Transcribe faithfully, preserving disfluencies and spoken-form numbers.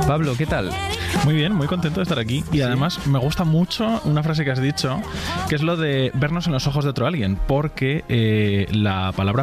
Pablo, ¿qué tal? Muy bien, muy contento de estar aquí. Y ¿sí? Además me gusta mucho una frase que has dicho, que es lo de vernos en los ojos de otro alguien, porque eh, la palabra